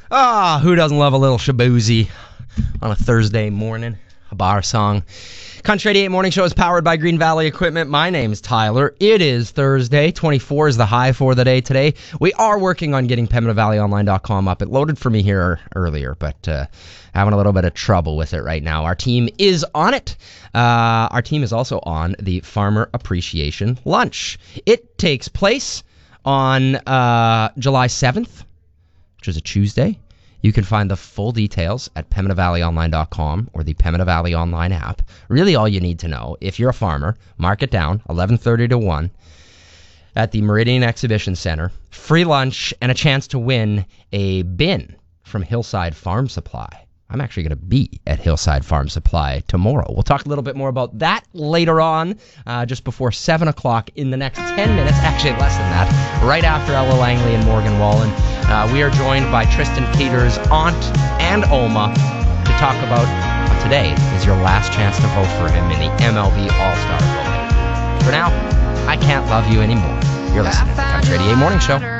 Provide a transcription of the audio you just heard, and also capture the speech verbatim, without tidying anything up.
Ah, who doesn't love a little Shaboozey on a Thursday morning? A bar song. Country eighty-eight Morning Show is powered by Green Valley Equipment. My name's Tyler. It is Thursday. twenty-four is the high for the day today. We are working on getting Pembina Valley Online dot com up. It loaded for me here earlier, but uh, having a little bit of trouble with it right now. Our team is on it. Uh, our team is also on the Farmer Appreciation Lunch. It takes place on uh, July seventh, which is a Tuesday. You can find the full details at Pembina Valley Online dot com or the Pembina Valley Online app. Really all you need to know, if you're a farmer, mark it down, eleven thirty to one at the Meridian Exhibition Center. Free lunch and a chance to win a bin from Hillside Farm Supply. I'm actually going to be at Hillside Farm Supply tomorrow. We'll talk a little bit more about that later on, uh, just before seven o'clock in the next ten minutes. Actually, less than that. Right after Ella Langley and Morgan Wallen. Uh, we are joined by Tristan Peters' aunt and Oma to talk about uh, today is your last chance to vote for him in the M L B All-Star voting. For now, I can't love you anymore. You're listening to the Country eighty-eight Morning Show.